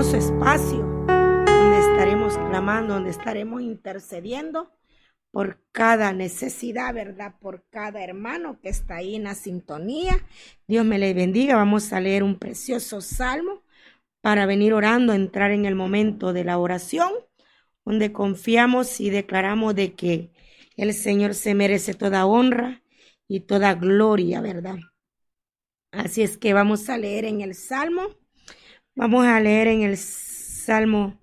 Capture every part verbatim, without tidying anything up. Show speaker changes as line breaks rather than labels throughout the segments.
hermoso espacio donde estaremos clamando, donde estaremos intercediendo por cada necesidad, ¿verdad? Por cada hermano que está ahí en la sintonía. Dios me le bendiga. Vamos a leer un precioso salmo para venir orando, entrar en el momento de la oración, donde confiamos y declaramos de que el Señor se merece toda honra y toda gloria, ¿verdad? Así es que vamos a leer en el salmo. Vamos a leer en el salmo,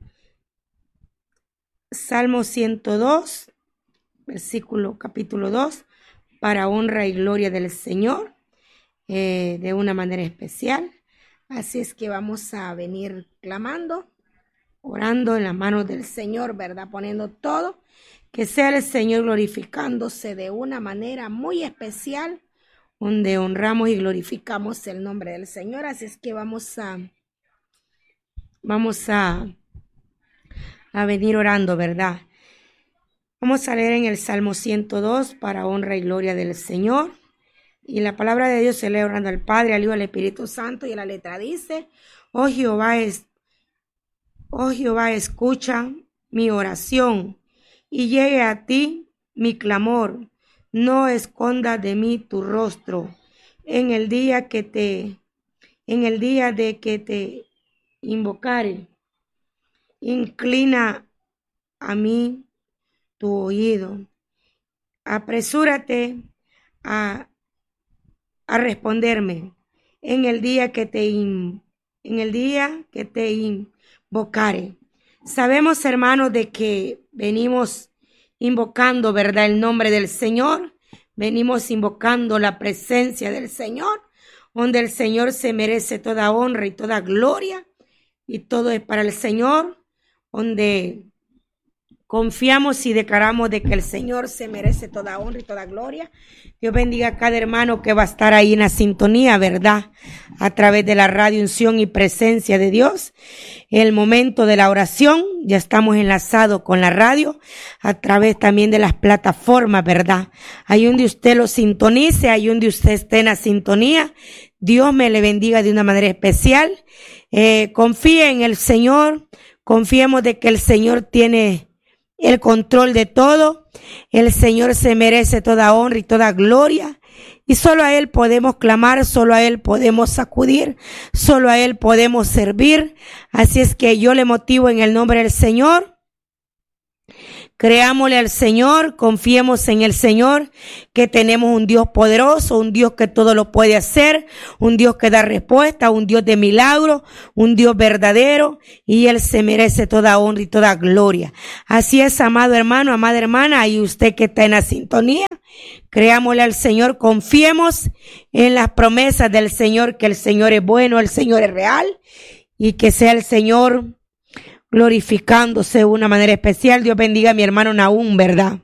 salmo ciento dos, versículo capítulo dos, para honra y gloria del Señor, eh, de una manera especial. Así es que vamos a venir clamando, orando en las manos del Señor, ¿verdad? Poniendo todo, que sea el Señor glorificándose de una manera muy especial, donde honramos y glorificamos el nombre del Señor. Así es que vamos a, vamos a, a venir orando, ¿verdad? Vamos a leer en el Salmo ciento dos para honra y gloria del Señor. Y la palabra de Dios se lee orando al Padre, al Hijo, al Espíritu Santo. Y la letra dice: Oh Jehová, es, oh Jehová, escucha mi oración y llegue a ti mi clamor. No escondas de mí tu rostro en el día que te, en el día de que te invocare. Inclina a mí tu oído. Apresúrate a, a responderme en el día que te in, en el día que te invocare. Sabemos, hermanos, de que venimos invocando, ¿verdad?, el nombre del Señor. Venimos invocando la presencia del Señor, donde el Señor se merece toda honra y toda gloria, y todo es para el Señor, donde confiamos y declaramos de que el Señor se merece toda honra y toda gloria. Dios bendiga a cada hermano que va a estar ahí en la sintonía, ¿verdad? A través de la radio Unción y Presencia de Dios. El momento de la oración, ya estamos enlazados con la radio, a través también de las plataformas, ¿verdad? Hay donde usted lo sintonice, hay donde usted esté en la sintonía. Dios me le bendiga de una manera especial. Eh, confíe en el Señor, confiemos de que el Señor tiene el control de todo. El Señor se merece toda honra y toda gloria, y solo a Él podemos clamar, solo a Él podemos acudir, solo a Él podemos servir. Así es que yo le motivo en el nombre del Señor. Creámosle al Señor, confiemos en el Señor, que tenemos un Dios poderoso, un Dios que todo lo puede hacer, un Dios que da respuesta, un Dios de milagro, un Dios verdadero, y Él se merece toda honra y toda gloria. Así es, amado hermano, amada hermana, y usted que está en la sintonía, creámosle al Señor, confiemos en las promesas del Señor, que el Señor es bueno, el Señor es real, y que sea el Señor glorificándose de una manera especial. Dios bendiga a mi hermano Nahum, ¿verdad?,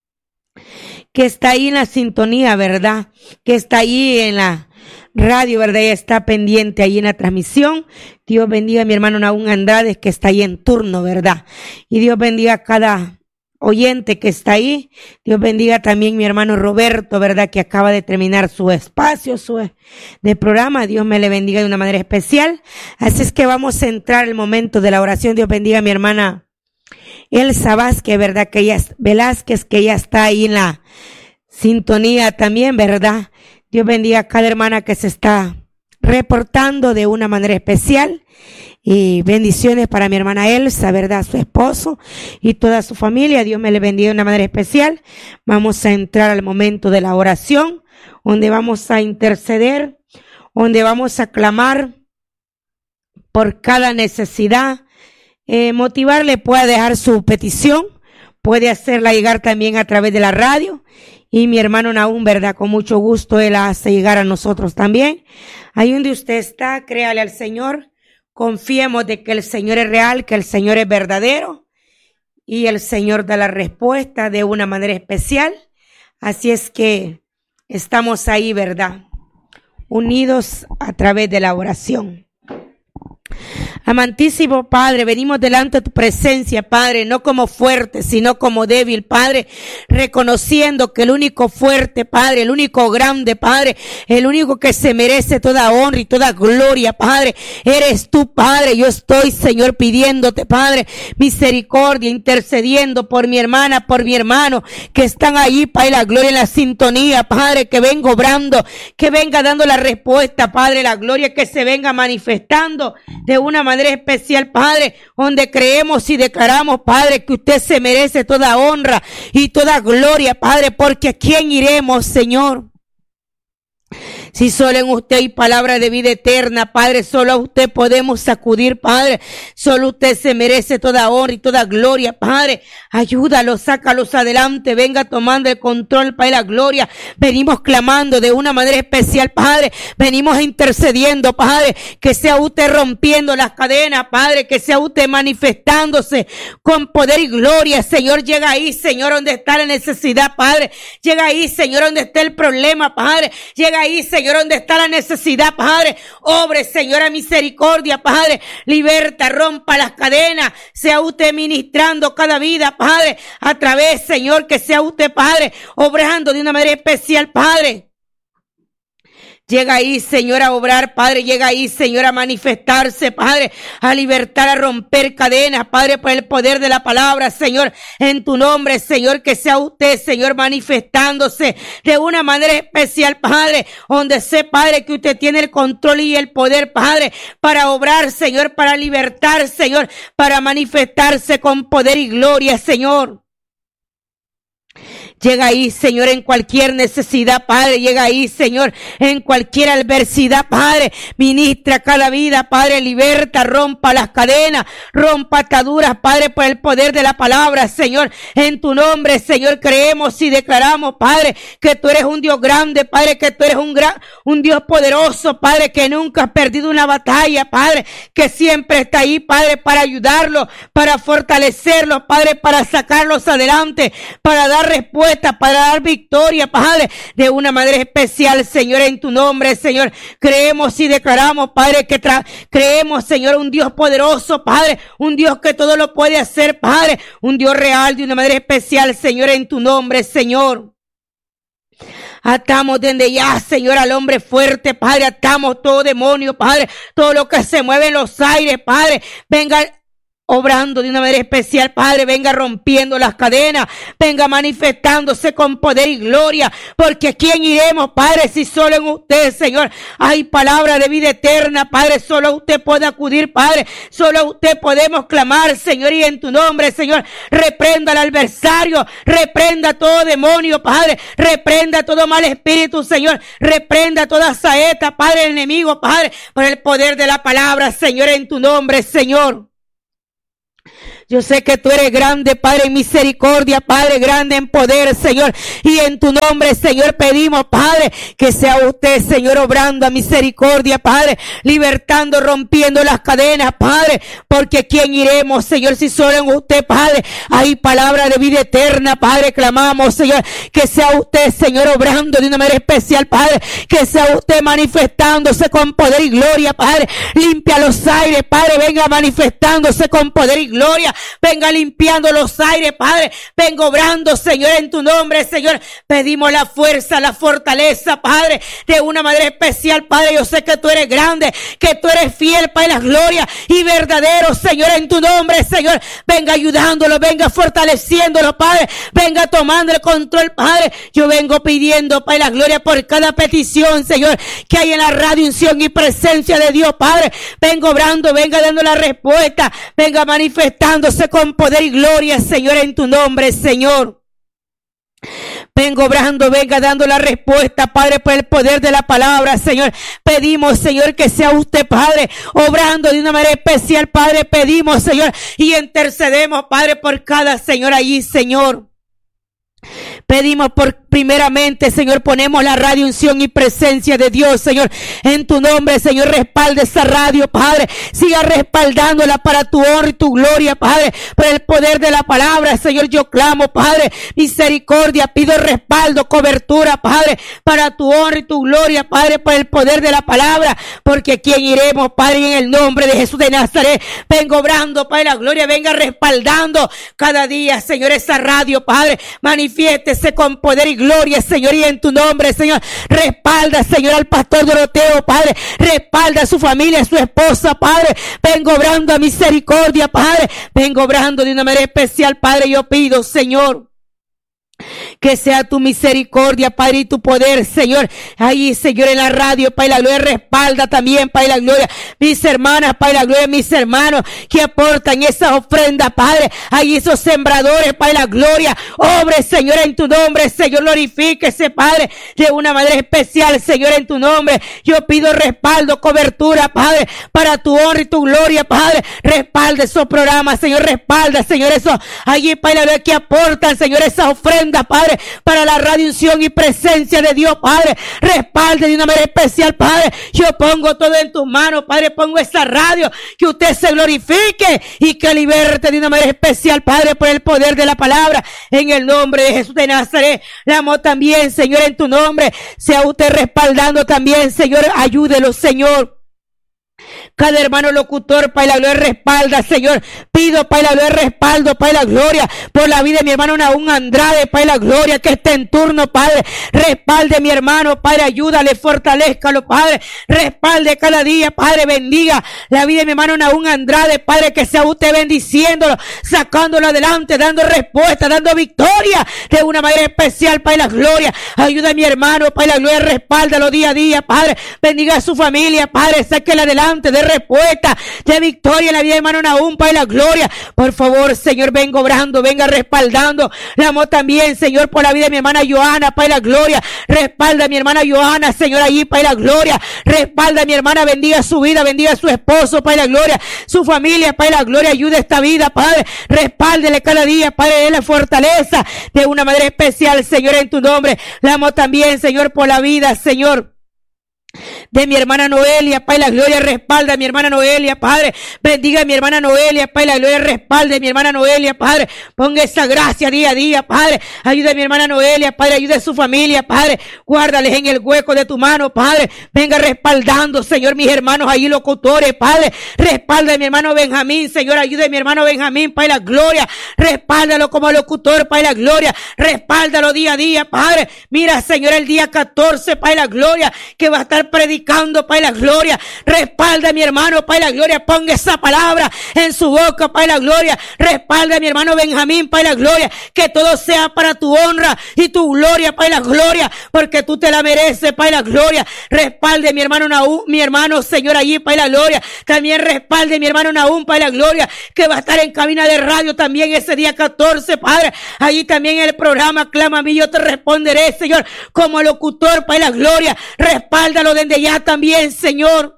que está ahí en la sintonía, ¿verdad?, que está ahí en la radio, ¿verdad?, y está pendiente ahí en la transmisión. Dios bendiga a mi hermano Nahum Andrade, que está ahí en turno, ¿verdad?, y Dios bendiga a cada oyente que está ahí. Dios bendiga también a mi hermano Roberto, ¿verdad?, que acaba de terminar su espacio su de programa. Dios me le bendiga de una manera especial. Así es que vamos a entrar el momento de la oración. Dios bendiga a mi hermana Elsa Vázquez, ¿verdad?, que ella, Velázquez, que ella está ahí en la sintonía también, ¿verdad? Dios bendiga a cada hermana que se está reportando de una manera especial. Y bendiciones para mi hermana Elsa, ¿verdad?, su esposo y toda su familia. Dios me le bendiga de una manera especial. Vamos a entrar al momento de la oración, donde vamos a interceder, donde vamos a clamar por cada necesidad. Eh, motivarle, puede dejar su petición, puede hacerla llegar también a través de la radio. Y mi hermano Nahum, ¿verdad?, con mucho gusto él la hace llegar a nosotros también. Ahí donde usted está, créale al Señor. Confiemos de que el Señor es real, que el Señor es verdadero, y el Señor da la respuesta de una manera especial. Así es que estamos ahí, ¿verdad?, unidos a través de la oración. Amantísimo Padre, venimos delante de tu presencia, Padre, no como fuerte, sino como débil, Padre, reconociendo que el único fuerte, Padre, el único grande, Padre, el único que se merece toda honra y toda gloria, Padre, eres tú, Padre. Yo estoy, Señor, pidiéndote, Padre, misericordia, intercediendo por mi hermana, por mi hermano, que están allí, Padre, la gloria en la sintonía, Padre, que venga obrando, que venga dando la respuesta, Padre, la gloria que se venga manifestando de una manera especial, Padre, donde creemos y declaramos, Padre, que usted se merece toda honra y toda gloria, Padre, porque ¿a quién iremos, Señor? Si solo en usted hay palabra de vida eterna, Padre, solo a usted podemos acudir, Padre. Solo usted se merece toda honra y toda gloria, Padre. Ayúdalos, sácalos adelante, venga tomando el control, Padre, la gloria. Venimos clamando de una manera especial, Padre. Venimos intercediendo, Padre, que sea usted rompiendo las cadenas, Padre, que sea usted manifestándose con poder y gloria. Señor, llega ahí, Señor, donde está la necesidad, Padre. Llega ahí, Señor, donde está el problema, Padre. Llega ahí, Señor, donde está la necesidad, Padre. Obre, Señor, a misericordia, Padre. Liberta, rompa las cadenas. Sea usted ministrando cada vida, Padre. A través, Señor, que sea usted, Padre, obrando de una manera especial, Padre. Llega ahí, Señor, a obrar, Padre. Llega ahí, Señor, a manifestarse, Padre. A libertar, a romper cadenas, Padre, por el poder de la palabra, Señor. En tu nombre, Señor, que sea usted, Señor, manifestándose de una manera especial, Padre. Donde sé, Padre, que usted tiene el control y el poder, Padre, para obrar, Señor, para libertar, Señor, para manifestarse con poder y gloria, Señor. Llega ahí, Señor, en cualquier necesidad, Padre. Llega ahí, Señor, en cualquier adversidad, Padre. Ministra cada vida, Padre. Liberta, rompa las cadenas, rompa ataduras, Padre, por el poder de la palabra, Señor. En tu nombre, Señor, creemos y declaramos, Padre, que tú eres un Dios grande, Padre, que tú eres un gran, un Dios poderoso, Padre, que nunca has perdido una batalla, Padre, que siempre está ahí, Padre, para ayudarlos, para fortalecerlos, Padre, para sacarlos adelante, para dar respuesta, para dar victoria, Padre, de una manera especial, Señor, en tu nombre, Señor. Creemos y declaramos, Padre, que tra- creemos, Señor, un Dios poderoso, Padre, un Dios que todo lo puede hacer, Padre, un Dios real de una manera especial, Señor, en tu nombre, Señor. Atamos desde ya, Señor, al hombre fuerte, Padre. Atamos todo demonio, Padre, todo lo que se mueve en los aires, Padre. Venga obrando de una manera especial, Padre, venga rompiendo las cadenas, venga manifestándose con poder y gloria, porque ¿a quién iremos, Padre, si solo en usted, Señor, hay palabra de vida eterna, Padre? Solo a usted puede acudir, Padre, solo a usted podemos clamar, Señor, y en tu nombre, Señor, reprenda al adversario, reprenda todo demonio, Padre, reprenda todo mal espíritu, Señor, reprenda toda saeta, Padre, el enemigo, Padre, por el poder de la palabra, Señor, en tu nombre, Señor. Yo sé que tú eres grande, Padre, en misericordia, Padre, grande en poder, Señor. Y en tu nombre, Señor, pedimos, Padre, que sea usted, Señor, obrando a misericordia, Padre, libertando, rompiendo las cadenas, Padre. Porque ¿quién iremos, Señor, si solo en usted, Padre, hay palabra de vida eterna, Padre? Clamamos, Señor, que sea usted, Señor, obrando de una manera especial, Padre. Que sea usted manifestándose con poder y gloria, Padre. Limpia los aires, Padre, venga manifestándose con poder y gloria. Venga limpiando los aires, Padre. Venga obrando, Señor, en tu nombre, Señor. Pedimos la fuerza, la fortaleza, Padre, de una manera especial, Padre. Yo sé que tú eres grande, que tú eres fiel, Padre, la gloria y verdadero, Señor, en tu nombre, Señor. Venga ayudándolo, venga fortaleciéndolo, Padre. Venga tomando el control, Padre. Yo vengo pidiendo, Padre, la gloria por cada petición, Señor, que hay en la radio, unción y presencia de Dios, Padre. Venga obrando, venga dando la respuesta, venga manifestándose con poder y gloria, Señor, en tu nombre, Señor. Vengo obrando, venga dando la respuesta, Padre, por el poder de la palabra, Señor. Pedimos, Señor, que sea usted, Padre, obrando de una manera especial, Padre. Pedimos, Señor, y intercedemos, Padre, por cada Señor allí, Señor. Pedimos por primeramente, Señor, ponemos la radio unción y presencia de Dios, Señor, en tu nombre, Señor, respalde esa radio, Padre, siga respaldándola para tu honra y tu gloria, Padre, por el poder de la palabra, Señor, yo clamo, Padre, misericordia, pido respaldo, cobertura, Padre, para tu honra y tu gloria, Padre, por el poder de la palabra, porque quién iremos, Padre, en el nombre de Jesús de Nazaret, vengo obrando, Padre, la gloria, venga respaldando cada día, Señor, esa radio, Padre, manifiéstese con poder y gloria, Señor, y en tu nombre, Señor, respalda, Señor, al pastor Doroteo, Padre, respalda a su familia, a su esposa, Padre, vengo obrando a misericordia, Padre, vengo obrando de una manera especial, Padre, yo pido, Señor, que sea tu misericordia, Padre, y tu poder, Señor. Ahí, Señor, en la radio, Padre, la gloria respalda también, Padre, la gloria. Mis hermanas, Padre, la gloria, mis hermanos que aportan esas ofrendas, Padre. Ahí esos sembradores, Padre, la gloria. Obre, Señor, en tu nombre, Señor, glorifíquese, Padre, de una manera especial, Señor, en tu nombre. Yo pido respaldo, cobertura, Padre, para tu honra y tu gloria, Padre. Respalda esos programas, Señor, respalda, Señor, esos allí, Padre, la gloria, que aportan, Señor, esas ofrendas, Padre, para la radio unción y presencia de Dios, Padre, respalde de una manera especial, Padre, yo pongo todo en tus manos, Padre, pongo esta radio, que usted se glorifique y que liberte de una manera especial, Padre, por el poder de la palabra, en el nombre de Jesús de Nazaret. Le amo también, Señor, en tu nombre, sea usted respaldando también, Señor, ayúdelo, Señor. Cada hermano locutor, Padre, la gloria respalda, Señor. Pido, Padre, la gloria respaldo, Padre, la gloria por la vida de mi hermano Naún Andrade, Padre, la gloria que esté en turno, Padre. Respalde mi hermano, Padre, ayúdale, fortalézcalo, Padre. Respalde cada día, Padre, bendiga la vida de mi hermano Naún Andrade, Padre, que sea usted bendiciéndolo, sacándolo adelante, dando respuesta, dando victoria de una manera especial, Padre, la gloria. Ayuda a mi hermano, Padre, la gloria, respáldalo día a día, Padre. Bendiga a su familia, Padre, sáquela adelante, de respuesta, de victoria en la vida de hermano Naún, Padre, la gloria. Por favor, Señor, venga obrando, venga respaldando. Le amo también, Señor, por la vida de mi hermana Johanna, Padre, la gloria. Respalda a mi hermana Johanna, Señor, allí, Padre, la gloria. Respalda a mi hermana, bendiga su vida, bendiga a su esposo, Padre, la gloria. Su familia, Padre, la gloria, ayuda esta vida, Padre. Respáldele cada día, Padre, de la fortaleza de una manera especial, Señor, en tu nombre. Le amo también, Señor, por la vida, Señor, de mi hermana Noelia, Padre, la gloria respalda a mi hermana Noelia, Padre, bendiga a mi hermana Noelia, Padre, la gloria respalda a mi hermana Noelia, Padre, ponga esa gracia día a día, Padre, ayuda a mi hermana Noelia, Padre, ayuda a su familia, Padre, guárdales en el hueco de tu mano, Padre, venga respaldando, Señor, mis hermanos ahí locutores, Padre, respalda a mi hermano Benjamín, Señor, ayuda a mi hermano Benjamín, Padre, la gloria, respáldalo como locutor, Padre, la gloria, respáldalo día a día, Padre, mira, Señor, el día catorce, Padre, la gloria, que va a estar predicando, Padre, la gloria, respalda a mi hermano, Padre, la gloria, ponga esa palabra en su boca, Padre, la gloria, respalda a mi hermano Benjamín, Padre, la gloria, que todo sea para tu honra y tu gloria, Padre, la gloria, porque tú te la mereces, Padre, la gloria, respalde a mi hermano Naún, mi hermano, Señor, allí, Padre, la gloria, también respalde a mi hermano Naún, Padre, la gloria, que va a estar en cabina de radio también ese día catorce, Padre, allí también en el programa, clama a mí, yo te responderé, Señor, como locutor, Padre, la gloria, respáldalo desde ya también, Señor.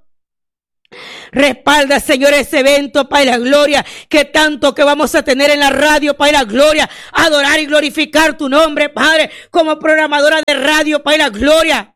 Respalda, Señor, ese evento, Padre, la gloria, que tanto que vamos a tener en la radio, Padre, la gloria, adorar y glorificar tu nombre, Padre, como programadora de radio, Padre, la gloria.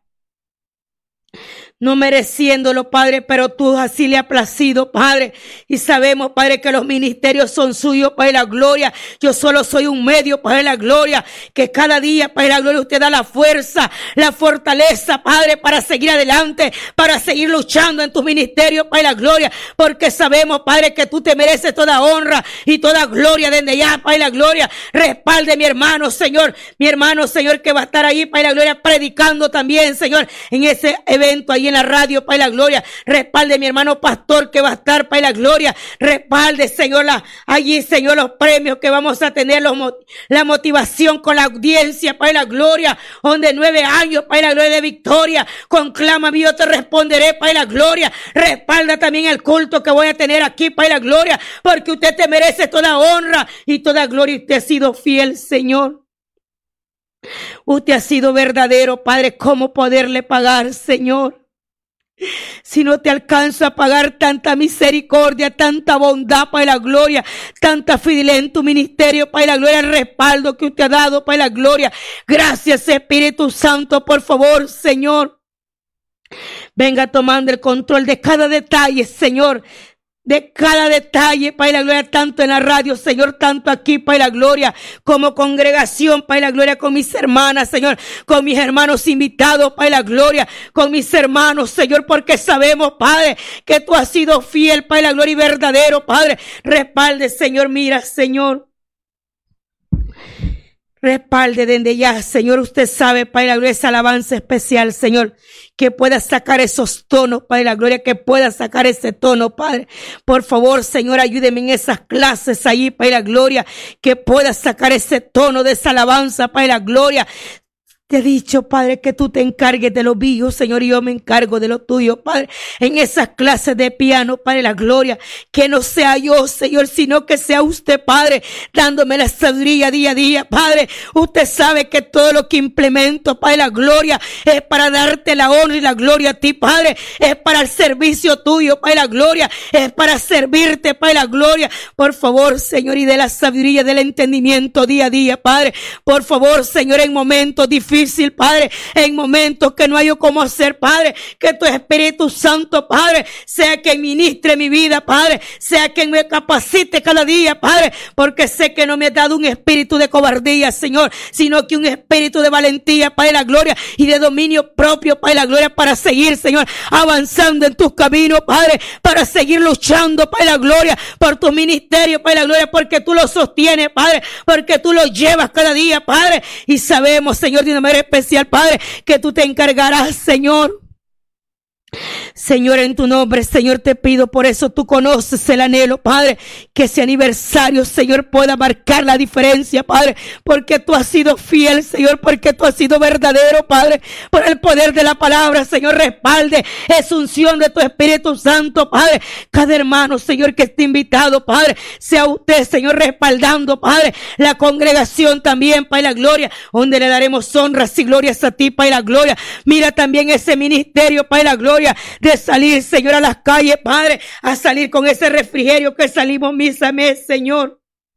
No mereciéndolo, Padre, pero tú así le has placido, Padre. Y sabemos, Padre, que los ministerios son suyos, Padre, la gloria. Yo solo soy un medio, Padre, la gloria. Que cada día, Padre, la gloria, usted da la fuerza, la fortaleza, Padre, para seguir adelante, para seguir luchando en tus ministerios, Padre, la gloria. Porque sabemos, Padre, que tú te mereces toda honra y toda gloria desde ya, Padre, la gloria. Respalde mi hermano, Señor. Mi hermano, Señor, que va a estar ahí, Padre, la gloria, predicando también, Señor, en ese evento ahí en la radio, Padre, la gloria. Respalde mi hermano pastor que va a estar, Padre, la gloria. Respalde, Señor, la, allí, Señor, los premios que vamos a tener, los, la motivación con la audiencia, Padre, la gloria, donde nueve años, Padre, la gloria de victoria, conclama mío, te responderé, Padre, la gloria. Respalda también el culto que voy a tener aquí, Padre, la gloria, porque usted te merece toda honra y toda gloria. Usted ha sido fiel, Señor. Usted ha sido verdadero, Padre. ¿Cómo poderle pagar, Señor? Si no te alcanzo a pagar tanta misericordia, tanta bondad, Padre la gloria, tanta fidelidad en tu ministerio, Padre la gloria, el respaldo que usted ha dado, Padre la gloria. Gracias, Espíritu Santo, por favor, Señor. Venga tomando el control de cada detalle, Señor. De cada detalle, Padre la gloria, tanto en la radio, Señor, tanto aquí, Padre la gloria, como congregación, Padre la gloria, con mis hermanas, Señor, con mis hermanos invitados, Padre la gloria, con mis hermanos, Señor, porque sabemos, Padre, que tú has sido fiel, Padre la gloria, y verdadero, Padre. Respalde, Señor, mira, Señor. Respalde desde ya, Señor, usted sabe, Padre la gloria, esa alabanza especial, Señor, que pueda sacar esos tonos, Padre la gloria, que pueda sacar ese tono, Padre. Por favor, Señor, ayúdeme en esas clases ahí, Padre la gloria, que pueda sacar ese tono de esa alabanza, Padre la gloria. Te he dicho, Padre, que tú te encargues de lo mío, Señor, y yo me encargo de lo tuyo, Padre. En esas clases de piano, Padre, la gloria, que no sea yo, Señor, sino que sea usted, Padre, dándome la sabiduría día a día, Padre. Usted sabe que todo lo que implemento, Padre, la gloria, es para darte la honra y la gloria a ti, Padre. Es para el servicio tuyo, Padre, la gloria. Es para servirte, Padre, la gloria. Por favor, Señor, y de la sabiduría, del entendimiento día a día, Padre. Por favor, Señor, en momentos difíciles, Padre, en momentos que no hay cómo hacer, Padre, que tu Espíritu Santo, Padre, sea quien ministre mi vida, Padre, sea quien me capacite cada día, Padre, porque sé que no me has dado un espíritu de cobardía, Señor, sino que un espíritu de valentía, Padre, la gloria, y de dominio propio, Padre, la gloria, para seguir, Señor, avanzando en tus caminos, Padre, para seguir luchando, Padre, la gloria, por tu ministerio, Padre, la gloria, porque tú lo sostienes, Padre, porque tú lo llevas cada día, Padre, y sabemos, Señor, de una manera especial, Padre, que tú te encargarás, Señor. Señor, en tu nombre, Señor, te pido, por eso tú conoces el anhelo, Padre, que ese aniversario, Señor, pueda marcar la diferencia, Padre, porque tú has sido fiel, Señor, porque tú has sido verdadero, Padre, por el poder de la palabra, Señor, respalde, es unción de tu Espíritu Santo, Padre, cada hermano, Señor, que esté invitado, Padre, sea usted, Señor, respaldando, Padre, la congregación también, Padre, la gloria, donde le daremos honras y glorias a ti, Padre, la gloria. Mira también ese ministerio, Padre, la gloria, de salir, Señor, a las calles, Padre, a salir con ese refrigerio que salimos mes a mes, Señor.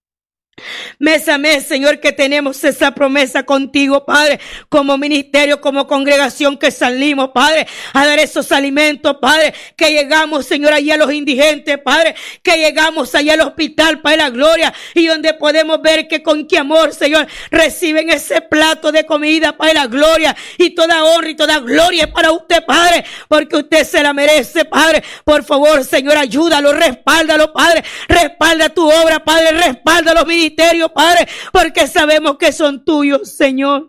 Mes a mes, Señor, que tenemos esa promesa contigo, Padre, como ministerio, como congregación que salimos, Padre, a dar esos alimentos, Padre, que llegamos, Señor, allí a los indigentes, Padre, que llegamos allá al hospital, Padre, la gloria, y donde podemos ver que con qué amor, Señor, reciben ese plato de comida, Padre, la gloria, y toda honra y toda gloria es para usted, Padre, porque usted se la merece, Padre. Por favor, Señor, ayúdalo, respáldalo, Padre, respalda tu obra, Padre, respalda los ministerios, Padre, porque sabemos que son tuyos, Señor.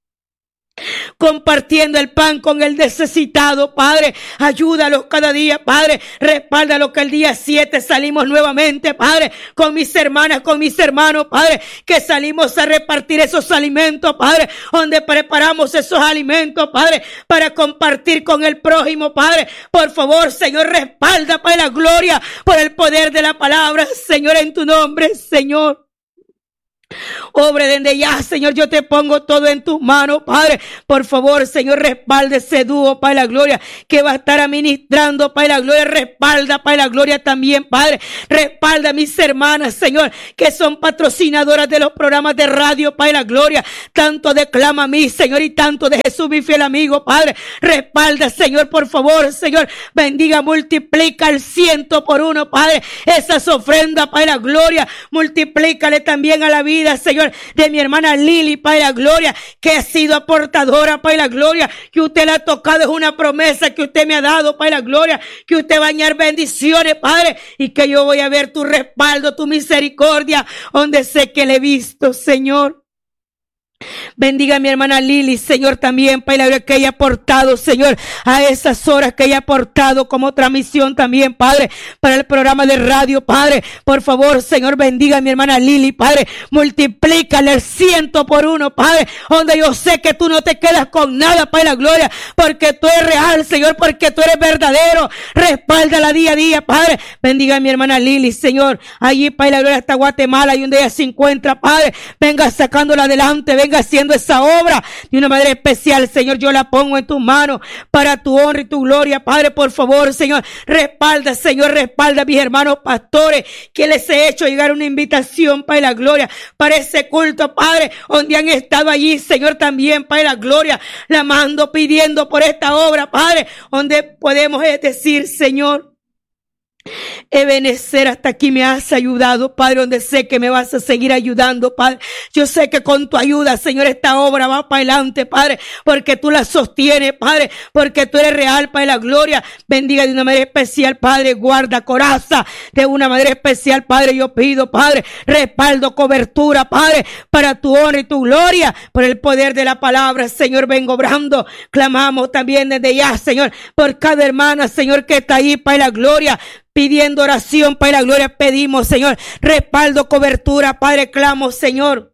Compartiendo el pan con el necesitado, Padre, ayúdalos cada día, Padre, respáldalos que el día siete salimos nuevamente, Padre, con mis hermanas, con mis hermanos, Padre, que salimos a repartir esos alimentos, Padre, donde preparamos esos alimentos, Padre, para compartir con el prójimo, Padre. Por favor, Señor, respalda, Padre, la gloria, por el poder de la palabra, Señor, en tu nombre, Señor. Obre desde ya, Señor, yo te pongo todo en tus manos, Padre. Por favor, Señor, respalde ese dúo, Padre, la gloria, que va a estar administrando, Padre, la gloria. Respalda, Padre, la gloria también, Padre. Respalda a mis hermanas, Señor, que son patrocinadoras de los programas de radio, Padre, la gloria. Tanto de Clama a mí, Señor, y tanto de Jesús, mi fiel amigo, Padre. Respalda, Señor, por favor, Señor. Bendiga, multiplica el ciento por uno, Padre. Esas ofrendas, Padre, la gloria. Multiplícale también a la vida, Señor, de mi hermana Lili, Padre, la gloria, que ha sido aportadora, Padre, la gloria, que usted la ha tocado, es una promesa que usted me ha dado, Padre, la gloria, que usted va a añadir bendiciones, Padre, y que yo voy a ver tu respaldo, tu misericordia, donde sé que le he visto, Señor. Bendiga a mi hermana Lili, Señor, también, Padre, la gloria, que ella ha aportado, Señor, a esas horas que ella ha aportado como transmisión también, Padre, para el programa de radio, Padre. Por favor, Señor, bendiga a mi hermana Lili, Padre, multiplícale el ciento por uno, Padre, donde yo sé que tú no te quedas con nada, Padre, la gloria, porque tú eres real, Señor, porque tú eres verdadero. Respáldala día a día, Padre. Bendiga a mi hermana Lili, Señor, allí, Padre, la gloria, hasta Guatemala, y donde ella se encuentra, Padre, venga sacándola adelante, venga venga haciendo esa obra de una manera especial, Señor. Yo la pongo en tus manos para tu honra y tu gloria, Padre. Por favor, Señor, respalda, Señor, respalda a mis hermanos pastores, que les he hecho llegar una invitación, Padre, la gloria, para ese culto, Padre, donde han estado allí, Señor, también, Padre, la gloria, la mando pidiendo por esta obra, Padre, donde podemos decir, Señor, Ebenezer, hasta aquí me has ayudado, Padre, donde sé que me vas a seguir ayudando, Padre. Yo sé que con tu ayuda, Señor, esta obra va para adelante, Padre, porque tú la sostienes, Padre, porque tú eres real, Padre, la gloria. Bendiga de una manera especial, Padre, guarda, coraza, de una manera especial, Padre, yo pido, Padre, respaldo, cobertura, Padre, para tu honra y tu gloria, por el poder de la palabra, Señor, vengo obrando. Clamamos también desde ya, Señor, por cada hermana, Señor, que está ahí, Padre, la gloria, pidiendo oración, Padre, la gloria, pedimos, Señor, respaldo, cobertura, Padre, clamo, Señor,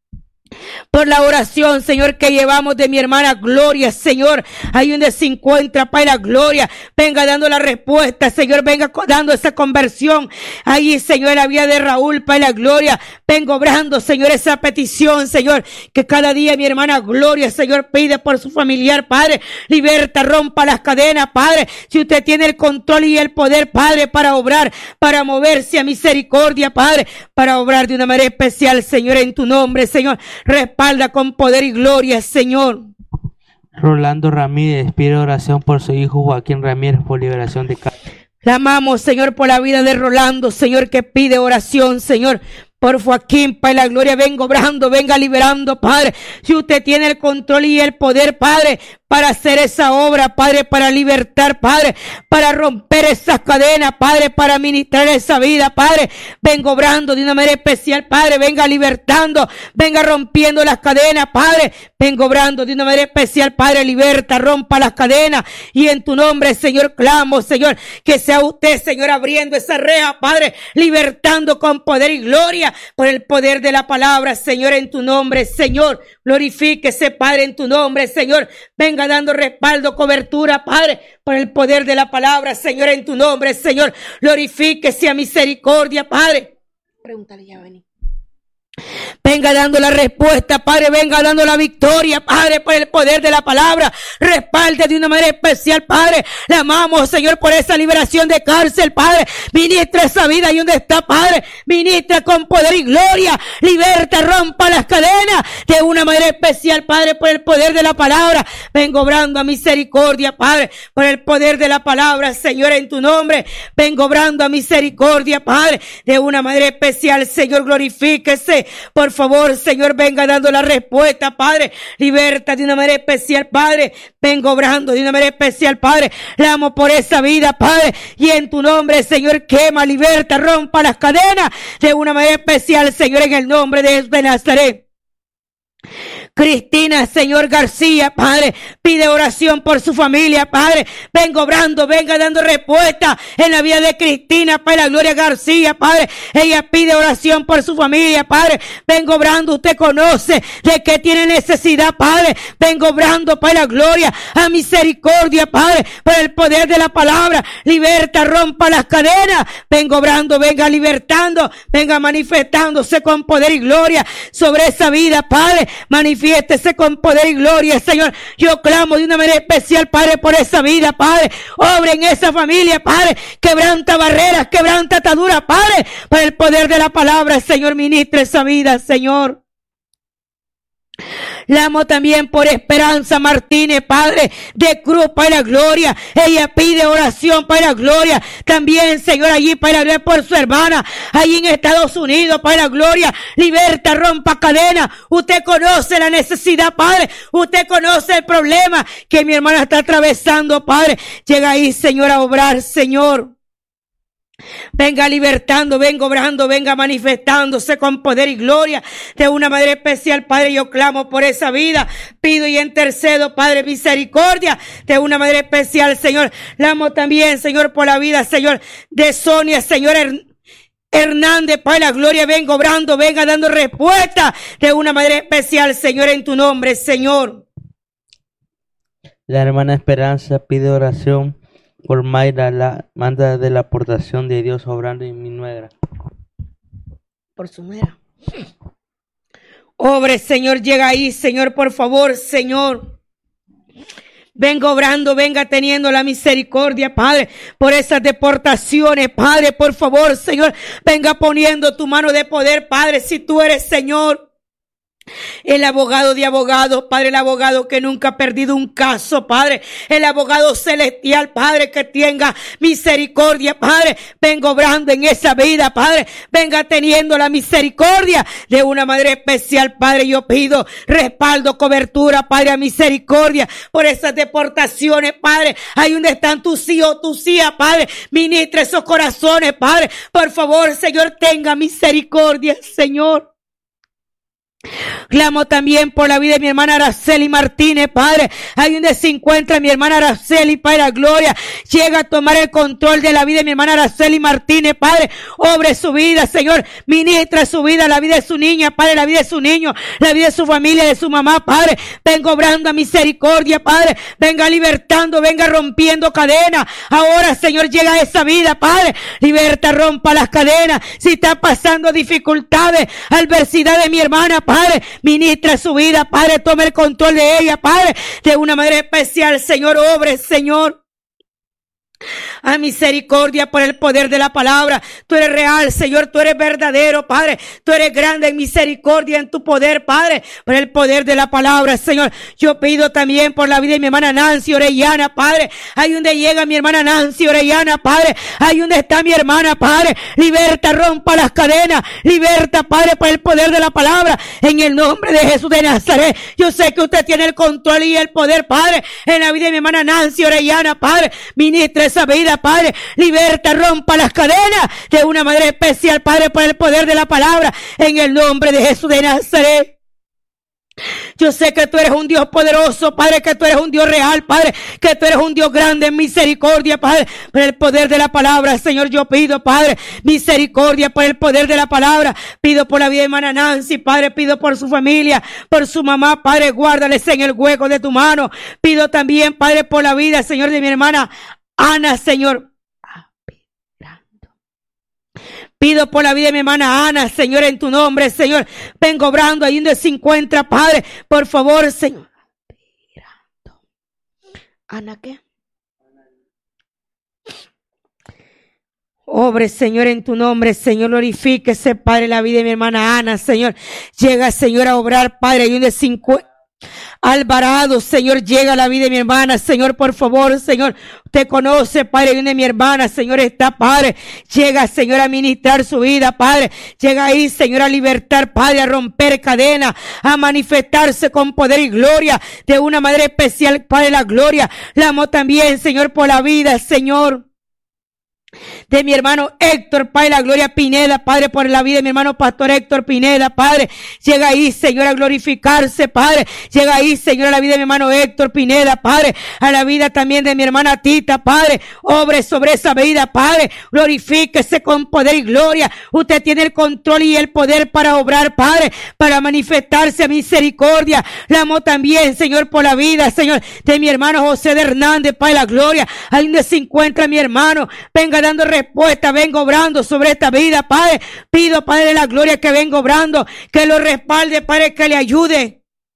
por la oración, Señor, que llevamos de mi hermana Gloria, Señor, ahí donde se encuentra, Padre, la gloria, venga dando la respuesta, Señor, venga dando esa conversión, ahí, Señor, en la vida de Raúl, Padre, la gloria, vengo obrando, Señor, esa petición, Señor, que cada día mi hermana Gloria, Señor, pide por su familiar, Padre, liberta, rompa las cadenas, Padre, si usted tiene el control y el poder, Padre, para obrar, para moverse a misericordia, Padre, para obrar de una manera especial, Señor, en tu nombre, Señor, respalda con poder y gloria, Señor.
Rolando Ramírez pide oración por su hijo Joaquín Ramírez por liberación de cárcel.
La amamos, Señor, por la vida de Rolando, Señor, que pide oración, Señor, por Joaquín, Padre, la gloria, venga obrando, venga liberando, Padre. Si usted tiene el control y el poder, Padre, para hacer esa obra, Padre, para libertar, Padre, para romper esas cadenas, Padre, para ministrar esa vida, Padre, venga obrando de una manera especial, Padre, venga libertando, venga rompiendo las cadenas, Padre, venga obrando de una manera especial, Padre, liberta, rompa las cadenas, y en tu nombre, Señor, clamo, Señor, que sea usted, Señor, abriendo esa reja, Padre, libertando con poder y gloria, por el poder de la palabra, Señor, en tu nombre, Señor, glorifíquese, Padre, en tu nombre, Señor, venga dando respaldo, cobertura, Padre, por el poder de la palabra, Señor, en tu nombre, Señor, glorifíquese a misericordia, Padre. Pregúntale ya, vení. Venga dando la respuesta, Padre, venga dando la victoria, Padre, por el poder de la palabra, respalde de una manera especial, Padre, le amamos, Señor, por esa liberación de cárcel, Padre, ministra esa vida ahí donde está, Padre, ministra con poder y gloria, liberta, rompa las cadenas, de una manera especial, Padre, por el poder de la palabra, vengo obrando a misericordia, Padre, por el poder de la palabra, Señor, en tu nombre, vengo obrando a misericordia, Padre, de una manera especial, Señor, glorifíquese. Por favor, Señor, venga dando la respuesta, Padre. Liberta de una manera especial, Padre. Vengo obrando de una manera especial, Padre. Le amo por esa vida, Padre. Y en tu nombre, Señor, quema, liberta, rompa las cadenas de una manera especial, Señor, en el nombre de, de Nazaret. Cristina, Señor García, Padre, pide oración por su familia, Padre, venga obrando, venga dando respuesta en la vida de Cristina, Padre, la Gloria García, Padre, ella pide oración por su familia, Padre, venga obrando, usted conoce de qué tiene necesidad, Padre, venga obrando, Padre, la gloria, a misericordia, Padre, por el poder de la palabra, liberta, rompa las cadenas, venga obrando, venga libertando, venga manifestándose con poder y gloria sobre esa vida, Padre, manifiéstese con poder y gloria, Señor. Yo clamo de una manera especial, Padre, por esa vida, Padre. Obra en esa familia, Padre. Quebranta barreras, quebranta ataduras, Padre. Por el poder de la palabra, Señor, ministra esa vida, Señor. La amo también por Esperanza Martínez, Padre, de Cruz, para la gloria. Ella pide oración para la gloria. También, Señor, allí para la gloria por su hermana, allí en Estados Unidos, para la gloria. Liberta, rompa cadena. Usted conoce la necesidad, Padre. Usted conoce el problema que mi hermana está atravesando, Padre. Llega ahí, Señor, a obrar, Señor. Venga libertando, venga obrando, venga manifestándose con poder y gloria de una manera especial, Padre. Yo clamo por esa vida, pido y intercedo, Padre, misericordia de una manera especial, Señor. La amo también, Señor, por la vida, Señor, de Sonia, Señor Hernández, Padre, la gloria, venga obrando, venga dando respuesta de una manera especial, Señor, en tu nombre, Señor.
La hermana Esperanza pide oración por Mayra, la manda de la aportación de Dios obrando en mi nuera.
Por su nuera. Obre, Señor, llega ahí, Señor, por favor, Señor. Venga obrando, venga teniendo la misericordia, Padre, por esas deportaciones, Padre, por favor, Señor, venga poniendo tu mano de poder, Padre, si tú eres, Señor, el abogado de abogados, Padre, el abogado que nunca ha perdido un caso, Padre, el abogado celestial, Padre, que tenga misericordia, Padre, venga obrando en esa vida, Padre, venga teniendo la misericordia de una manera especial, Padre. Yo pido respaldo, cobertura, Padre, a misericordia por esas deportaciones, Padre, ahí donde están tus hijos, tus hijas, Padre, ministra esos corazones, Padre, por favor, Señor, tenga misericordia, Señor. Clamo también por la vida de mi hermana Araceli Martínez, Padre, ahí donde se encuentra mi hermana Araceli, Padre, la gloria, llega a tomar el control de la vida de mi hermana Araceli Martínez, Padre, obre su vida, Señor, ministra su vida, la vida de su niña, Padre, la vida de su niño, la vida de su familia, de su mamá, Padre, venga obrando a misericordia, Padre, venga libertando, venga rompiendo cadenas, ahora, Señor, llega a esa vida, Padre, liberta, rompa las cadenas, si está pasando dificultades, adversidad de mi hermana, Padre, ministra su vida, Padre, tome el control de ella, Padre, de una manera especial, Señor, obre, Señor. A misericordia por el poder de la palabra. Tú eres real, Señor, tú eres verdadero, Padre. Tú eres grande en misericordia, en tu poder, Padre, por el poder de la palabra, Señor. Yo pido también por la vida de mi hermana Nancy Orellana, Padre. Ahí donde llega mi hermana Nancy Orellana, Padre. Ahí donde está mi hermana, Padre. Liberta, rompa las cadenas. Liberta, Padre, por el poder de la palabra. En el nombre de Jesús de Nazaret. Yo sé que usted tiene el control y el poder, Padre, en la vida de mi hermana Nancy Orellana, Padre. Ministra esa vida, Padre, liberta, rompa las cadenas de una manera especial, Padre, por el poder de la palabra, en el nombre de Jesús de Nazaret. Yo sé que tú eres un Dios poderoso, Padre, que tú eres un Dios real, Padre, que tú eres un Dios grande en misericordia, Padre, por el poder de la palabra, Señor. Yo pido, Padre, misericordia por el poder de la palabra. Pido por la vida de hermana Nancy, Padre, pido por su familia, por su mamá, Padre, guárdales en el hueco de tu mano. Pido también, Padre, por la vida, Señor, de mi hermana Ana, Señor. Pido por la vida de mi hermana Ana, Señor, en tu nombre, Señor. Vengo obrando ahí donde se encuentra, Padre. Por favor, Señor. ¿Ana qué? Obre, Señor, en tu nombre, Señor, glorifíquese, Padre, la vida de mi hermana Ana, Señor. Llega, Señor, a obrar, Padre, ahí donde se encuentra. Alvarado, Señor, llega a la vida de mi hermana, Señor, por favor, Señor, usted conoce, Padre, viene mi hermana, Señor, está, Padre, llega, Señor, a ministrar su vida, Padre, llega ahí, Señor, a libertar, Padre, a romper cadenas, a manifestarse con poder y gloria, de una manera especial, Padre, la gloria, la amo también, Señor, por la vida, Señor, de mi hermano Héctor, Padre, la gloria Pineda, Padre, por la vida de mi hermano Pastor Héctor Pineda, Padre, llega ahí, Señor, a glorificarse, Padre, llega ahí, Señor, a la vida de mi hermano Héctor Pineda, Padre, a la vida también de mi hermana Tita, Padre, obre sobre esa vida, Padre, glorifíquese con poder y gloria, usted tiene el control y el poder para obrar, Padre, para manifestarse a misericordia, la amo también, Señor, por la vida, Señor, de mi hermano José de Hernández, Padre, la gloria, ahí donde se encuentra mi hermano, venga dando respuesta, vengo obrando sobre esta vida, Padre, pido, Padre, de la gloria que vengo obrando, que lo respalde, Padre, que le ayude,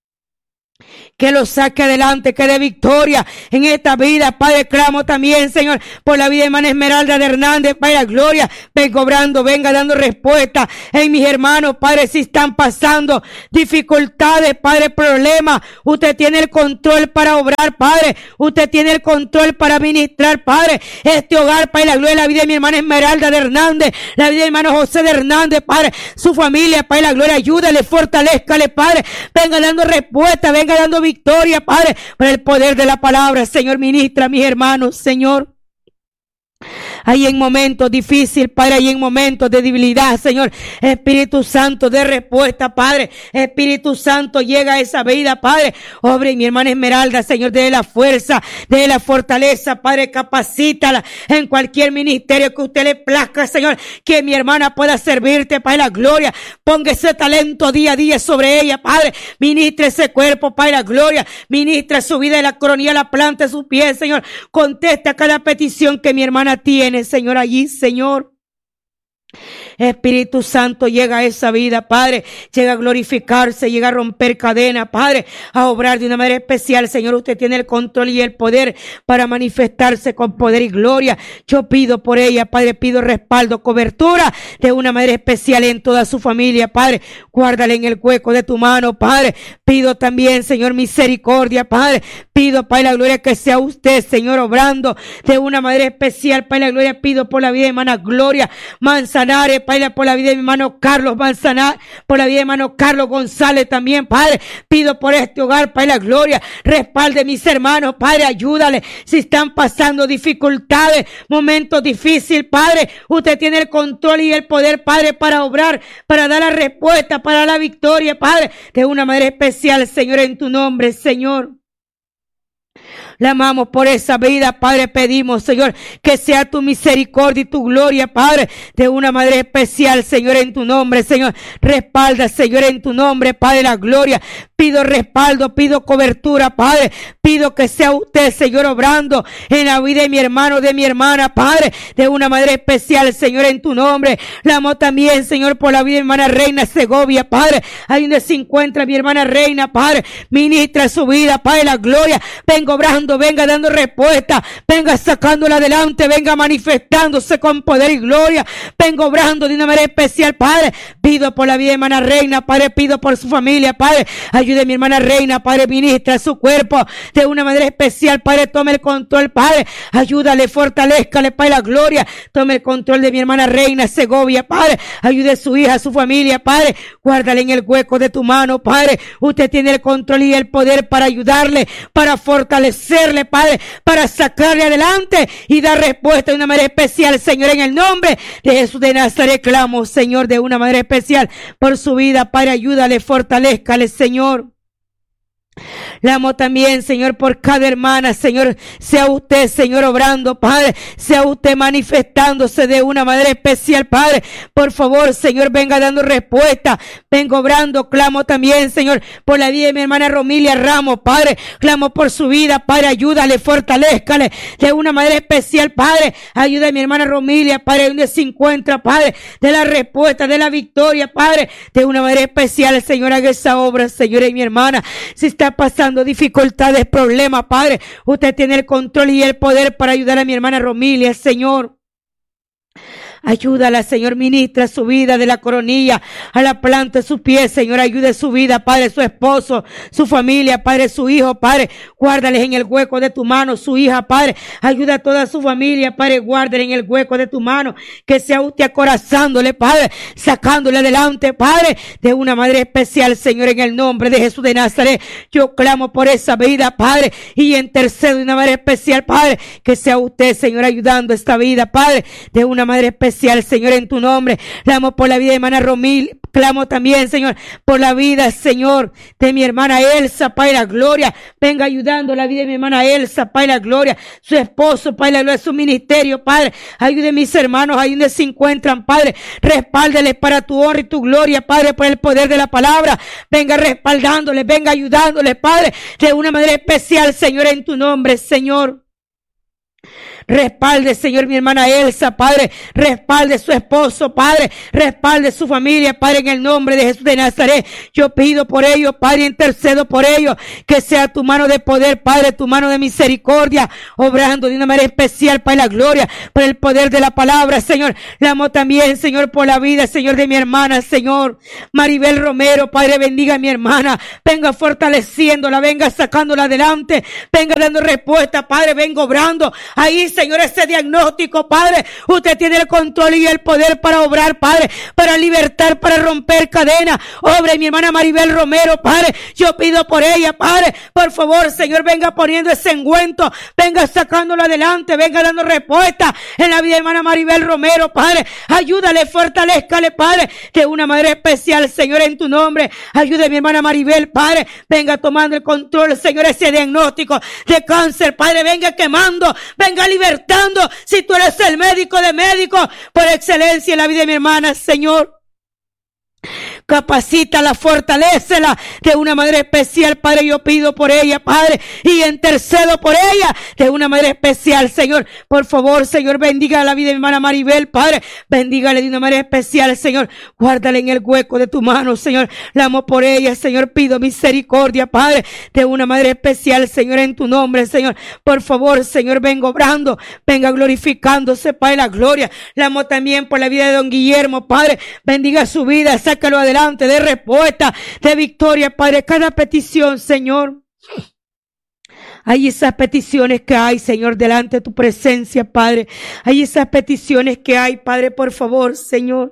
que lo saque adelante, que dé victoria en esta vida, Padre. Clamo también, Señor, por la vida de hermana Esmeralda de Hernández, Padre, la gloria, venga obrando, venga dando respuesta en mis hermanos, Padre, si están pasando dificultades, Padre, problemas, usted tiene el control para obrar, Padre, usted tiene el control para ministrar, Padre, este hogar, Padre, la gloria, la vida de mi hermana Esmeralda de Hernández, la vida de mi hermano José de Hernández, Padre, su familia, Padre, la gloria, ayúdale, fortalézcale, Padre, venga dando respuesta, venga dando victoria, Padre, por el poder de la palabra, Señor, ministra a mis hermanos, Señor. Ahí en momentos difíciles, Padre, ahí en momentos de debilidad, Señor, Espíritu Santo, de respuesta, Padre, Espíritu Santo, llega a esa vida, Padre, obre mi hermana Esmeralda, Señor, de la fuerza, de la fortaleza, Padre, capacítala en cualquier ministerio que usted le plazca, Señor, que mi hermana pueda servirte, Padre, la gloria, ponga ese talento día a día sobre ella, Padre, ministre ese cuerpo, Padre, la gloria, ministra su vida de la coronilla, la planta de sus pies, Señor, contesta cada petición que mi hermana tiene, Señor, allí, Señor. Espíritu Santo, llega a esa vida, Padre, llega a glorificarse, llega a romper cadenas, Padre, a obrar de una manera especial. Señor, usted tiene el control y el poder para manifestarse con poder y gloria. Yo pido por ella, Padre, pido respaldo, cobertura de una manera especial en toda su familia, Padre. Guárdale en el hueco de tu mano, Padre. Pido también, Señor, misericordia, Padre. Pido, Padre, la gloria, que sea usted, Señor, obrando de una manera especial, Padre, la gloria. Pido por la vida de hermana Gloria Manzanares, Padre, por la vida de mi hermano Carlos Manzanares, por la vida de hermano Carlos González también, Padre. Pido por este hogar, Padre, la gloria. Respalde mis hermanos, Padre, ayúdale. Si están pasando dificultades, momentos difíciles, Padre, usted tiene el control y el poder, Padre, para obrar, para dar la respuesta, para la victoria, Padre, de una manera especial, Señor, en tu nombre, Señor. Le amamos por esa vida, Padre. Pedimos, Señor, que sea tu misericordia y tu gloria, Padre, de una manera especial, Señor, en tu nombre, Señor. Respalda, Señor, en tu nombre, Padre, la gloria. Pido respaldo, pido cobertura, Padre. Pido que sea usted, Señor, obrando en la vida de mi hermano, de mi hermana, Padre, de una manera especial, Señor, en tu nombre. Le amo también, Señor, por la vida de mi hermana Reina Segovia, Padre. Ahí donde se encuentra mi hermana Reina, Padre. Ministra su vida, Padre, la gloria. Venga obrando, venga dando respuesta, venga sacándola adelante, venga manifestándose con poder y gloria. Venga obrando de una manera especial, Padre. Pido por la vida de mi hermana Reina, Padre. Pido por su familia, Padre. Ayude a mi hermana Reina, Padre. Ministra su cuerpo de una manera especial, Padre. Tome el control, Padre. Ayúdale, fortalezcale, Padre, la gloria. Tome el control de mi hermana Reina Segovia, Padre. Ayude a su hija, a su familia, Padre. Guárdale en el hueco de tu mano, Padre. Usted tiene el control y el poder para ayudarle, para fortalecerle, Padre, para sacarle adelante y dar respuesta de una manera especial, Señor, en el nombre de Jesús de Nazaret. Clamo, Señor, de una manera especial por su vida, Padre. Ayúdale, fortalézcale, Señor. Le amo también, Señor, por cada hermana, Señor. Sea usted, Señor, obrando, Padre. Sea usted manifestándose de una manera especial, Padre. Por favor, Señor, venga dando respuesta. Venga obrando. Clamo también, Señor, por la vida de mi hermana Romilia Ramos, Padre. Clamo por su vida, Padre. Ayúdale, fortalézcale de una manera especial, Padre. Ayuda a mi hermana Romilia, Padre, donde se encuentra, Padre. De la respuesta, de la victoria, Padre. De una manera especial, Señor, haga esa obra, Señor, y mi hermana. Si está pasando dificultades, problemas, Padre, usted tiene el control y el poder para ayudar a mi hermana Romilia, Señor. Ayúdala, Señor, ministra su vida de la coronilla a la planta de sus pies, Señor. Ayude su vida, Padre, su esposo, su familia, Padre, su hijo, Padre. Guárdales en el hueco de tu mano, su hija, Padre. Ayuda a toda su familia, Padre. Guárdale en el hueco de tu mano. Que sea usted acorazándole, Padre, sacándole adelante, Padre, de una manera especial, Señor, en el nombre de Jesús de Nazaret. Yo clamo por esa vida, Padre, y intercedo de una manera especial, Padre. Que sea usted, Señor, ayudando esta vida, Padre, de una manera especial, Señor, en tu nombre. Clamo por la vida de hermana Romil. Clamo también, Señor, por la vida, Señor, de mi hermana Elsa, Padre, la gloria. Venga ayudando la vida de mi hermana Elsa, Padre, la gloria. Su esposo, Padre, la gloria, su ministerio, Padre. Ayude a mis hermanos ahí donde se encuentran, Padre. Respáldeles para tu honra y tu gloria, Padre, por el poder de la palabra. Venga respaldándoles, venga ayudándoles, Padre, de una manera especial, Señor, en tu nombre, Señor. Respalde, Señor, mi hermana Elsa, Padre. Respalde su esposo, Padre. Respalde su familia, Padre, en el nombre de Jesús de Nazaret. Yo pido por ellos, Padre, intercedo por ellos. Que sea tu mano de poder, Padre, tu mano de misericordia, obrando de una manera especial, Padre, la gloria, por el poder de la palabra, Señor. Le amo también, Señor, por la vida, Señor, de mi hermana, Señor. Maribel Romero, Padre, bendiga a mi hermana. Venga fortaleciéndola, venga sacándola adelante. Venga dando respuesta, Padre, venga obrando. Ahí, Señor, ese diagnóstico, Padre, usted tiene el control y el poder para obrar, Padre, para libertar, para romper cadenas. Obre mi hermana Maribel Romero, Padre, yo pido por ella, Padre, por favor, Señor, venga poniendo ese ungüento, venga sacándolo adelante, venga dando respuesta en la vida de hermana Maribel Romero, Padre. Ayúdale, fortalézcale, Padre, de una manera especial, Señor, en tu nombre. Ayude a mi hermana Maribel, Padre, venga tomando el control, Señor, ese diagnóstico de cáncer, Padre, venga quemando, venga liberando. Si tú eres el médico de médicos por excelencia en la vida de mi hermana, Señor. capacítala, fortalécela de una manera especial, Padre. Yo pido por ella, Padre, y intercedo por ella de una manera especial, Señor. Por favor, Señor, bendiga la vida de mi hermana Maribel, Padre. Bendígale de una manera especial, Señor. Guárdale en el hueco de tu mano, Señor. La amo por ella, Señor. Pido misericordia, Padre, de una manera especial, Señor, en tu nombre, Señor. Por favor, Señor, venga obrando, venga glorificándose, Padre, la gloria. La amo también por la vida de don Guillermo, Padre. Bendiga su vida, sácalo adelante, de respuesta, de victoria, Padre. Cada petición, Señor. Hay esas peticiones que hay, Señor, delante de tu presencia, Padre. Hay esas peticiones que hay, Padre, por favor, Señor.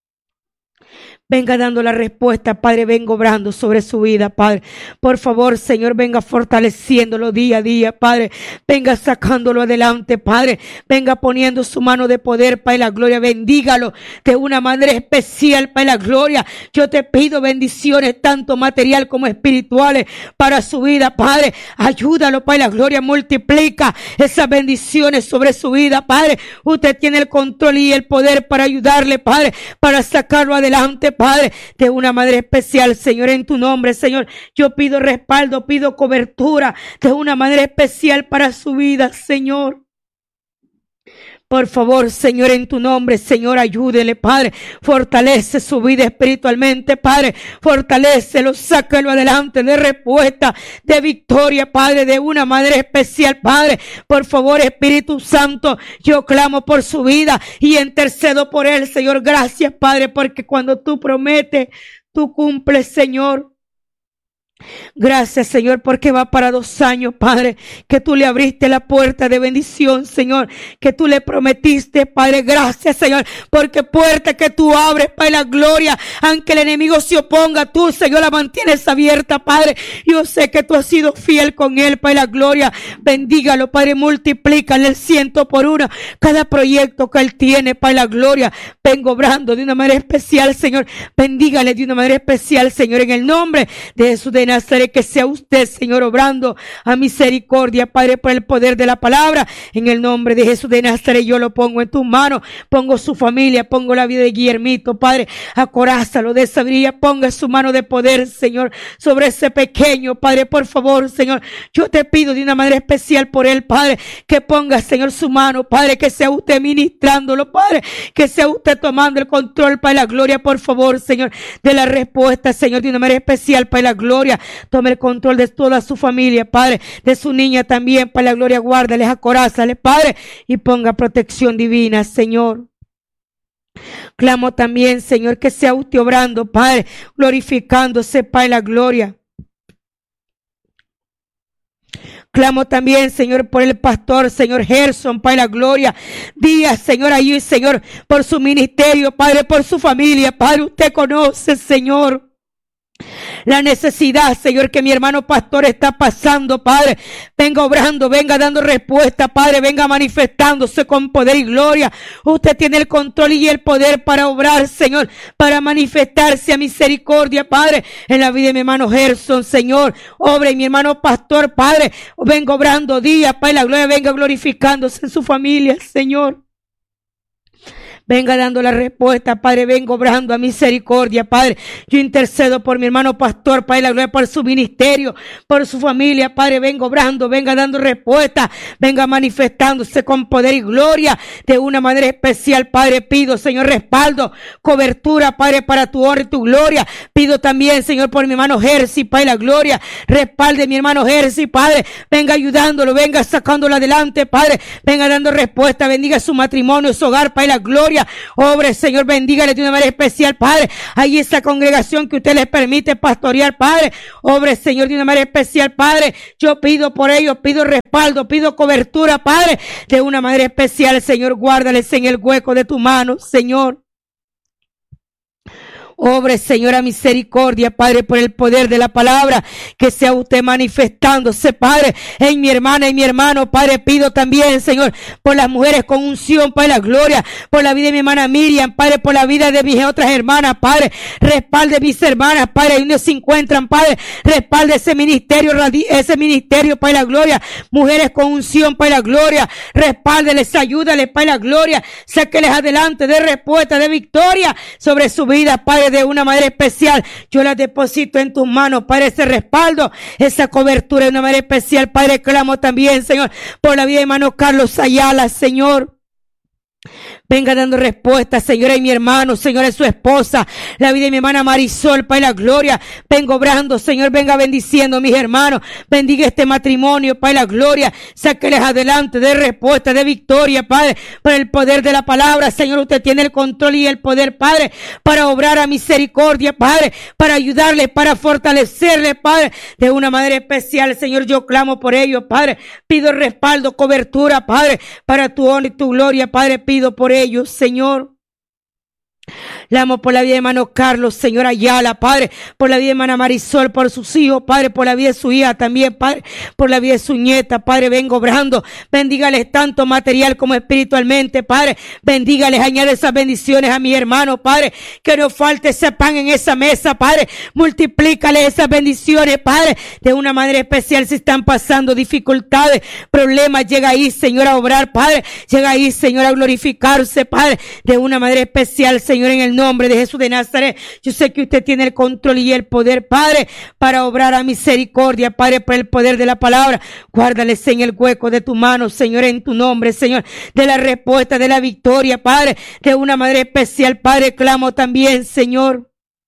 Venga dando la respuesta, Padre, venga obrando sobre su vida, Padre. Por favor, Señor, venga fortaleciéndolo día a día, Padre. Venga sacándolo adelante, Padre. Venga poniendo su mano de poder, Padre, la gloria. Bendígalo de una manera especial, Padre, la gloria. Yo te pido bendiciones, tanto material como espirituales, para su vida, Padre. Ayúdalo, Padre, la gloria. Multiplica esas bendiciones sobre su vida, Padre. Usted tiene el control y el poder para ayudarle, Padre, para sacarlo adelante, Padre, de una manera especial, Señor, en tu nombre, Señor. Yo pido respaldo, pido cobertura de una manera especial para su vida, Señor. Por favor, Señor, en tu nombre, Señor, ayúdele, Padre. Fortalece su vida espiritualmente, Padre. Fortalécelo, sácalo adelante de respuesta, de victoria, Padre, de una manera especial, Padre. Por favor, Espíritu Santo, yo clamo por su vida y intercedo por él, Señor. Gracias, Padre, porque cuando tú prometes, tú cumples, Señor. Gracias, Señor, porque va para dos años, Padre, que tú le abriste la puerta de bendición, Señor, que tú le prometiste, Padre. Gracias, Señor, porque puerta que tú abres, Padre, la gloria, aunque el enemigo se oponga, tú, Señor, la mantienes abierta, Padre. Yo sé que tú has sido fiel con él, Padre, la gloria. Bendígalo, Padre, multiplícale el ciento por uno cada proyecto que él tiene, Padre, la gloria. Vengo obrando de una manera especial, Señor. Bendígale de una manera especial, Señor, en el nombre de Jesús de Nazaret, que sea usted, Señor, obrando a misericordia, Padre, por el poder de la palabra. En el nombre de Jesús de Nazaret, yo lo pongo en tus manos. Pongo su familia, pongo la vida de Guillermito, Padre. Acorázalo de sabiduría, ponga su mano de poder, Señor, sobre ese pequeño, Padre. Por favor, Señor, yo te pido de una manera especial por él, Padre, que ponga, Señor, su mano, Padre, que sea usted ministrándolo, Padre, que sea usted tomando el control, Padre, la gloria, por favor, Señor, de la respuesta, Señor, de una manera especial, Padre, la gloria. Tome el control de toda su familia, Padre, de su niña también, para la gloria, guárdales, acorázales, Padre, y ponga protección divina, Señor. Clamo también, Señor, que sea usted obrando, Padre, glorificándose, Padre, la gloria. Clamo también, Señor, por el pastor, Señor Gerson, Padre, la gloria. Días, Señor, ayúdame, Señor, por su ministerio, Padre, por su familia, Padre, usted conoce, Señor, la necesidad, Señor, que mi hermano pastor está pasando, Padre. Venga obrando, venga dando respuesta, Padre. Venga manifestándose con poder y gloria. Usted tiene el control y el poder para obrar, Señor, para manifestarse a misericordia, Padre, en la vida de mi hermano Gerson, Señor. Obre, mi hermano pastor, Padre. Venga obrando día, Padre, la gloria venga glorificándose en su familia, Señor. Venga dando la respuesta, Padre, vengo obrando a misericordia, Padre. Yo intercedo por mi hermano pastor, Padre, la gloria por su ministerio, por su familia, Padre, vengo obrando, venga dando respuesta, venga manifestándose con poder y gloria de una manera especial, Padre. Pido, Señor, respaldo, cobertura, Padre, para tu honra y tu gloria. Pido también, Señor, por mi hermano Jersey, Padre, la gloria. Respalde mi hermano Jersey, Padre. Venga ayudándolo, venga sacándolo adelante, Padre. Venga dando respuesta, bendiga su matrimonio, su hogar, Padre, la gloria. Obre, Señor, bendígale de una manera especial, Padre. Ahí esa congregación que usted les permite pastorear, Padre. Obre, Señor, de una manera especial, Padre. Yo pido por ellos, pido respaldo, pido cobertura, Padre, de una manera especial, Señor. Guárdales en el hueco de tu mano, Señor. Obre, Señor, a misericordia, Padre, por el poder de la palabra, que sea usted manifestándose, Padre, en mi hermana y mi hermano, Padre. Pido también, Señor, por las mujeres con unción, Padre, la gloria, por la vida de mi hermana Miriam, Padre, por la vida de mis otras hermanas, Padre. Respalde mis hermanas, Padre, ahí donde se encuentran, Padre. Respalde ese ministerio, ese ministerio, Padre, la gloria. Mujeres con unción, Padre, la gloria. Respáldeles, ayúdales, Padre, la gloria. Sáqueles adelante de respuesta, de victoria sobre su vida, Padre. Padre, de una manera especial, yo las deposito en tus manos, Padre, ese respaldo, esa cobertura de una manera especial, Padre, clamo también, Señor, por la vida de hermano Carlos Ayala, Señor. Venga dando respuesta, Señor, y mi hermano, Señor, y su esposa, la vida de mi hermana Marisol, Padre, la gloria, vengo obrando, Señor, venga bendiciendo a mis hermanos, bendiga este matrimonio, Padre, la gloria, sáqueles adelante, de respuesta, de victoria, Padre, por el poder de la palabra, Señor, usted tiene el control y el poder, Padre, para obrar a misericordia, Padre, para ayudarles, para fortalecerles, Padre, de una manera especial, Señor, yo clamo por ellos, Padre, pido respaldo, cobertura, Padre, para tu honra y tu gloria, Padre, pido por ellos. Ellos, Señor. La amo por la vida de hermano Carlos, Señor Ayala, Padre, por la vida de hermana Marisol, por sus hijos, Padre, por la vida de su hija también, Padre, por la vida de su nieta, Padre, vengo obrando, bendígales tanto material como espiritualmente, Padre, bendígales, añade esas bendiciones a mis hermanos, Padre, que no falte ese pan en esa mesa, Padre, multiplícale esas bendiciones, Padre, de una manera especial. Si están pasando dificultades, problemas, llega ahí, Señor, a obrar, Padre, llega ahí, Señor, a glorificarse, Padre, de una manera especial, Señor, en el nombre de Jesús de Nazaret. Yo sé que usted tiene el control y el poder, Padre, para obrar a misericordia, Padre, por el poder de la palabra. Guárdales en el hueco de tu mano, Señor, en tu nombre, Señor, de la respuesta, de la victoria, Padre, de una manera especial, Padre, clamo también, Señor,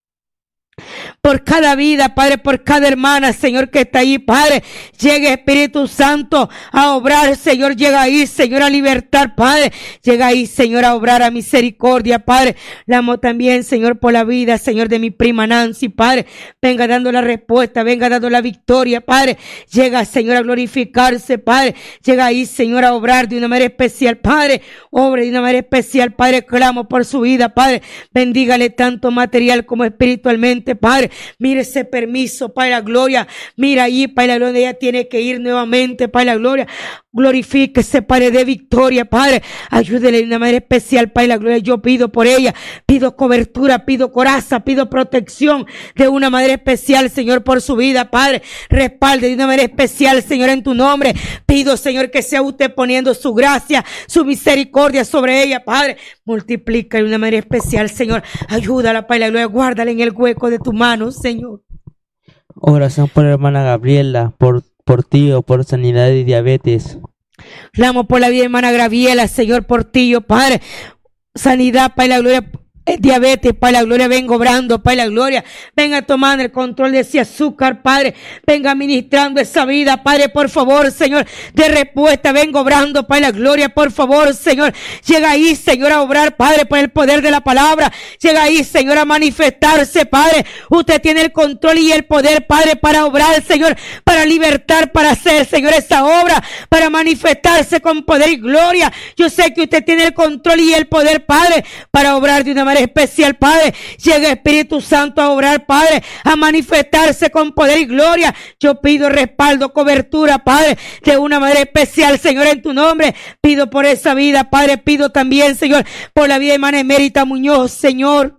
por cada vida, Padre, por cada hermana, Señor, que está ahí, Padre, llega Espíritu Santo a obrar, Señor, llega ahí, Señor, a libertar, Padre, llega ahí, Señor, a obrar a misericordia, Padre. La amo también, Señor, por la vida, Señor, de mi prima Nancy, Padre, venga dando la respuesta, venga dando la victoria, Padre, llega, Señor, a glorificarse, Padre, llega ahí, Señor, a obrar de una manera especial, Padre, obre de una manera especial, Padre, clamo por su vida, Padre, bendígale tanto material como espiritualmente, Padre. Mire ese permiso, Padre, la gloria. Mira ahí, Padre, la gloria. Ella tiene que ir nuevamente, Padre, la gloria. Glorifíquese, Padre, de victoria, Padre. Ayúdele de una manera especial, Padre, la gloria. Yo pido por ella. Pido cobertura, pido coraza, pido protección de una manera especial, Señor, por su vida, Padre. Respalde de una manera especial, Señor, en tu nombre. Pido, Señor, que sea usted poniendo su gracia, su misericordia sobre ella, Padre. Multiplica de una manera especial, Señor. Ayúdala, Padre, la gloria. Guárdala en el hueco de tu mano, Señor.
Oración por la hermana Gabriela, por, por ti o por sanidad de diabetes.
Clamo por la vida de hermana Gabriela, Señor, por ti, oh Padre. Sanidad, Padre, la gloria. El diabetes, Padre, la gloria, venga obrando, Padre, la gloria, venga tomando el control de ese azúcar, Padre, venga ministrando esa vida, Padre, por favor, Señor, de respuesta, venga obrando, Padre, la gloria, por favor, Señor, llega ahí, Señor, a obrar, Padre, por el poder de la palabra, llega ahí, Señor, a manifestarse, Padre, usted tiene el control y el poder, Padre, para obrar, Señor, para libertar, para hacer, Señor, esa obra, para manifestarse con poder y gloria. Yo sé que usted tiene el control y el poder, Padre, para obrar de una manera especial, Padre. Llega Espíritu Santo a obrar, Padre, a manifestarse con poder y gloria. Yo pido respaldo, cobertura, Padre, de una manera especial, Señor, en tu nombre. Pido por esa vida, Padre. Pido también, Señor, por la vida de hermana Emérita Muñoz, Señor.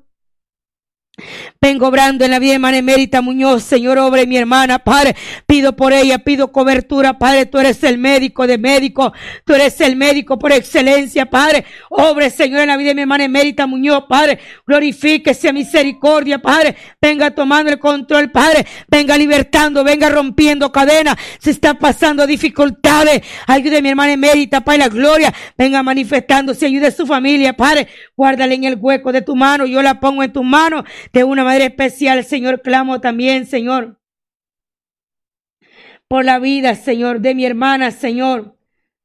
Vengo obrando en la vida de hermana Emérita Muñoz, Señor, obre mi hermana, Padre, pido por ella, pido cobertura, Padre, tú eres el médico de médicos, tú eres el médico por excelencia, Padre, obre, Señor, en la vida de mi hermana Emérita Muñoz, Padre, glorifíquese a misericordia, Padre, venga tomando el control, Padre, venga libertando, venga rompiendo cadenas, se está pasando dificultades, ayude a mi hermana Emérita, Padre, la gloria, venga manifestándose, ayude a su familia, Padre, guárdale en el hueco de tu mano, yo la pongo en tus manos, de una manera especial, Señor, clamo también, Señor, por la vida, Señor, de mi hermana, Señor,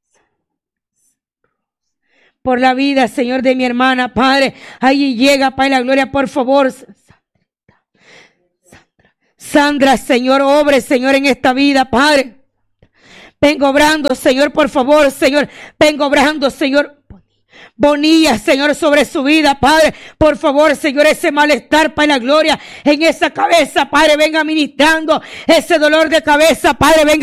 por la vida, Señor, de mi hermana, Padre, ahí llega, Padre, la gloria, por favor, Sandra, Señor, obre, Señor, en esta vida, Padre, vengo obrando, Señor, por favor, Señor, vengo obrando, Señor, Bonilla, Señor, sobre su vida, Padre, por favor, Señor, ese malestar, Padre, la gloria, en esa cabeza, Padre, venga ministrando ese dolor de cabeza, Padre, venga